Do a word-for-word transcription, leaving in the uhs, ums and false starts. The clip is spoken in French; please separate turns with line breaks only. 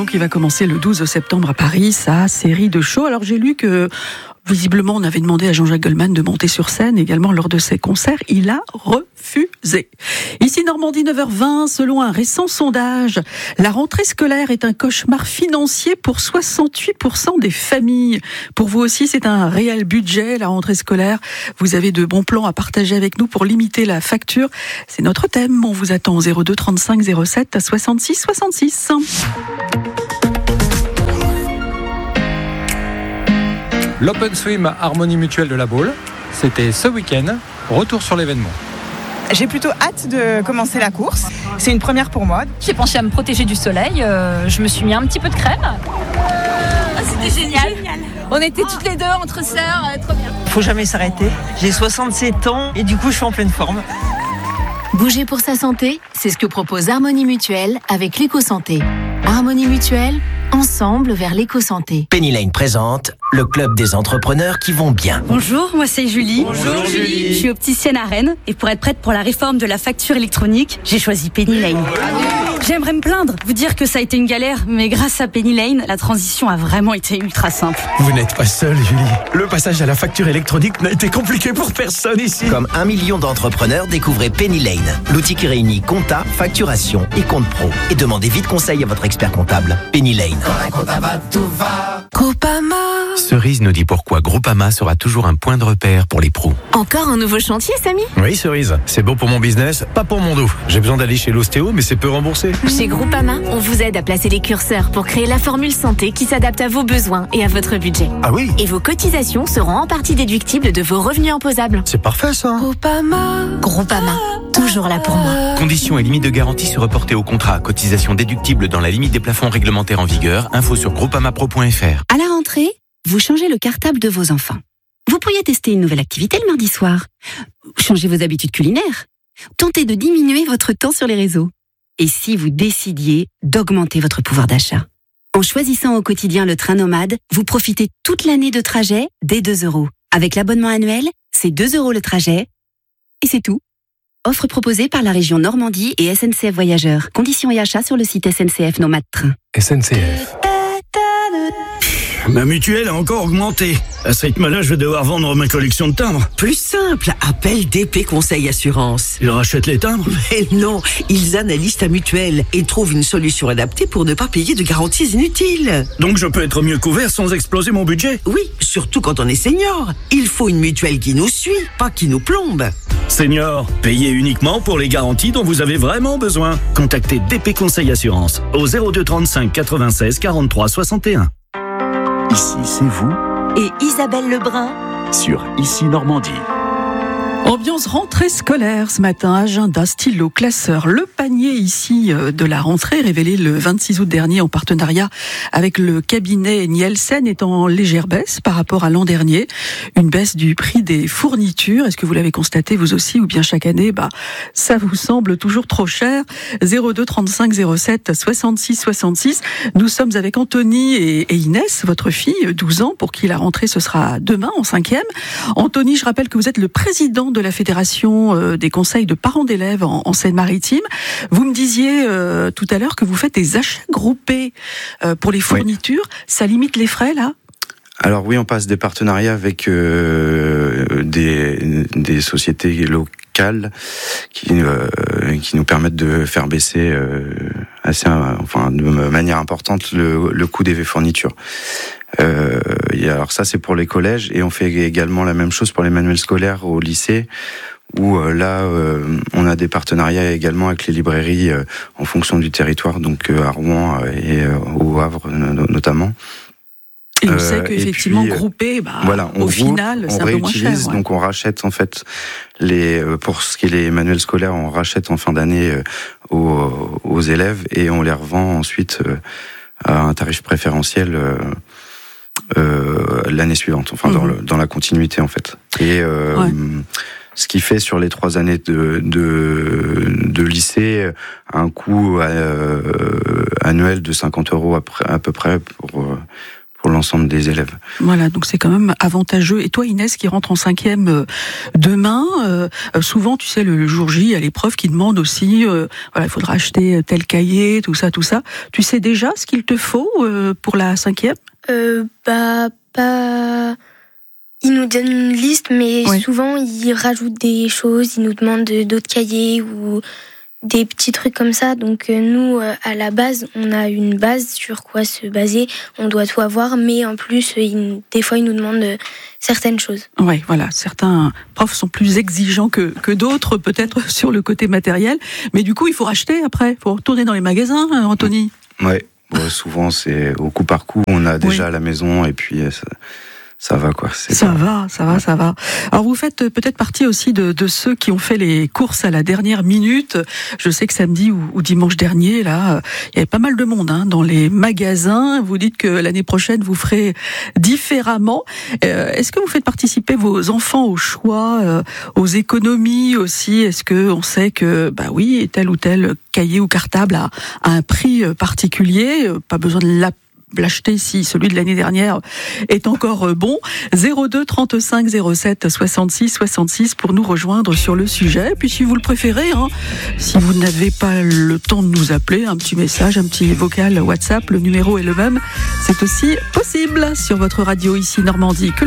qui va commencer le douze septembre à Paris, sa série de shows. Alors j'ai lu que visiblement on avait demandé à Jean-Jacques Goldman de monter sur scène également lors de ses concerts. Il a refusé. Ici Normandie neuf heures vingt, selon un récent sondage, la rentrée scolaire est un cauchemar financier pour soixante-huit pour cent des familles. Pour vous aussi, c'est un réel budget, la rentrée scolaire. Vous avez de bons plans à partager avec nous pour limiter la facture. C'est notre thème. On vous attend au zéro deux trente-cinq zéro sept soixante-six soixante-six.
L'Open Swim Harmonie Mutuelle de la Baule, c'était ce week-end. Retour sur l'événement.
J'ai plutôt hâte de commencer la course. C'est une première pour moi.
J'ai pensé à me protéger du soleil. Euh, je me suis mis un petit peu de crème. Ah, c'était génial. génial. On était toutes les deux entre sœurs. Euh, trop bien.
Faut jamais s'arrêter. J'ai soixante-sept ans et du coup, je suis en pleine forme.
Bouger pour sa santé, c'est ce que propose Harmonie Mutuelle avec l'éco-santé. Harmonie Mutuelle, ensemble vers l'éco-santé.
Penny Lane présente le club des entrepreneurs qui vont bien.
Bonjour, moi c'est Julie.
Bonjour Julie.
Je suis opticienne à Rennes et pour être prête pour la réforme de la facture électronique, j'ai choisi Penny Lane. J'aimerais me plaindre, vous dire que ça a été une galère, mais grâce à Penny Lane, la transition a vraiment été ultra simple.
Vous n'êtes pas seule, Julie. Le passage à la facture électronique n'a été compliqué pour personne ici.
Comme un million d'entrepreneurs, découvrez Penny Lane, l'outil qui réunit compta, facturation et compte pro. Et demandez vite conseil à votre expert comptable. Penny Lane.
Groupama.
Cerise nous dit pourquoi Groupama sera toujours un point de repère pour les pros.
Encore un nouveau chantier, Samy ?
Oui, Cerise. C'est bon pour mon business, pas pour mon dos. J'ai besoin d'aller chez l'ostéo, mais c'est peu remboursé.
Chez Groupama, on vous aide à placer les curseurs pour créer la formule santé qui s'adapte à vos besoins et à votre budget.
Ah oui ?
Et vos cotisations seront en partie déductibles de vos revenus imposables.
C'est parfait, ça.
Groupama. Groupama. Toujours là pour moi.
Conditions et limites de garantie se reporter au contrat. Cotisation déductible dans la limite des plafonds réglementaires en vigueur. Info sur groupamapro point f r.
À la rentrée, vous changez le cartable de vos enfants. Vous pourriez tester une nouvelle activité le mardi soir. Changez vos habitudes culinaires. Tentez de diminuer votre temps sur les réseaux. Et si vous décidiez d'augmenter votre pouvoir d'achat ? En choisissant au quotidien le train nomade, vous profitez toute l'année de trajet dès deux euros. Avec l'abonnement annuel, c'est deux euros le trajet. Et c'est tout. Offre proposée par la région Normandie et S N C F Voyageurs. Conditions et achats sur le site S N C F Nomade Train.
S N C F. Ma mutuelle a encore augmenté. À ce rythme-là, je vais devoir vendre ma collection de timbres.
Plus simple, appelle D P Conseil Assurance.
Ils rachètent les timbres ?
Mais non, ils analysent ta mutuelle et trouvent une solution adaptée pour ne pas payer de garanties inutiles.
Donc je peux être mieux couvert sans exploser mon budget ?
Oui, surtout quand on est senior. Il faut une mutuelle qui nous suit, pas qui nous plombe.
Senior, payez uniquement pour les garanties dont vous avez vraiment besoin. Contactez D P Conseil Assurance au zéro deux trente-cinq quatre-vingt-seize quarante-trois soixante et un.
Ici, c'est vous
et Isabelle Lebrun
sur Ici Normandie.
Ambiance rentrée scolaire ce matin, agenda, stylo, classeur. Le panier ici de la rentrée, révélé le vingt-six août dernier en partenariat avec le cabinet Nielsen, est en légère baisse par rapport à l'an dernier. Une baisse du prix des fournitures. Est-ce que vous l'avez constaté vous aussi, ou bien chaque année, bah, ça vous semble toujours trop cher? zéro deux trente-cinq zéro sept soixante-six soixante-six. Nous sommes avec Anthony et, et Inès, votre fille, douze ans, pour qui la rentrée ce sera demain en cinquième. Anthony, je rappelle que vous êtes le président de la Fédération des conseils de parents d'élèves en, en Seine-Maritime. Vous me disiez euh, tout à l'heure que vous faites des achats groupés euh, pour les fournitures. Oui. Ça limite les frais, là ?
Alors oui, on passe des partenariats avec euh, des, des sociétés locales qui, euh, qui nous permettent de faire baisser euh, assez, enfin, de manière importante le, le coût des fournitures. Euh, et alors ça, c'est pour les collèges, et on fait également la même chose pour les manuels scolaires au lycée, où euh, là, euh, on a des partenariats également avec les librairies euh, en fonction du territoire, donc euh, à Rouen et euh, au Havre no- notamment.
Et on euh, sait qu'effectivement, puis, grouper, bah,
voilà, on
au
groupe,
final, c'est
on
un peu moins cher. Ouais.
Donc on rachète en fait les, pour ce qui est les manuels scolaires, on rachète en fin d'année euh, aux, aux élèves, et on les revend ensuite euh, à un tarif préférentiel euh, euh, l'année suivante, enfin mmh. dans, le, dans la continuité en fait. Et euh, ouais. ce qui fait sur les trois années de, de, de lycée un coût euh, annuel de cinquante euros à, à peu près pour, pour pour l'ensemble des élèves.
Voilà, donc c'est quand même avantageux. Et toi, Inès, qui rentre en cinquième euh, demain, euh, souvent, tu sais, le, le jour J, il y a l'épreuve qui demande aussi, euh, voilà, il faudra acheter tel cahier, tout ça, tout ça. Tu sais déjà ce qu'il te faut euh, pour la cinquième ?
euh, Bah, pas... Ils nous donnent une liste, mais oui. souvent, ils rajoutent des choses, ils nous demandent d'autres cahiers ou des petits trucs comme ça. Donc nous, à la base, on a une base sur quoi se baser. On doit tout avoir, mais en plus, ils, des fois, ils nous demandent certaines choses.
Oui, voilà. Certains profs sont plus exigeants que, que d'autres, peut-être sur le côté matériel. Mais du coup, il faut racheter après. Il faut retourner dans les magasins, Anthony.
Oui, bon, souvent, c'est au coup par coup. On a déjà oui. à la maison et puis... Ça... Ça va quoi. C'est
ça
pas...
va, ça va, ça va. Alors vous faites peut-être partie aussi de, de ceux qui ont fait les courses à la dernière minute. Je sais que samedi ou, ou dimanche dernier, là, il y avait pas mal de monde hein, dans les magasins. Vous dites que l'année prochaine vous ferez différemment. Euh, est-ce que vous faites participer vos enfants au choix, euh, aux économies aussi ? Est-ce que on sait que bah oui, tel ou tel cahier ou cartable a, a un prix particulier, pas besoin de la l'acheter si celui de l'année dernière est encore bon. zéro deux trente-cinq zéro sept soixante-six soixante-six pour nous rejoindre sur le sujet. Et puis si vous le préférez, hein, si vous n'avez pas le temps de nous appeler, un petit message, un petit vocal WhatsApp, le numéro est le même. C'est aussi possible sur votre radio ici Normandie.